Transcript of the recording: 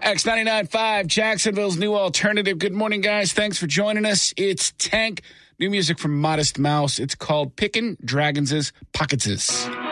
X99.5, Jacksonville's new alternative. Good morning, guys. Thanks for joining us. It's Tank. New music from Modest Mouse. It's called Pickin' Dragons' Pocketses.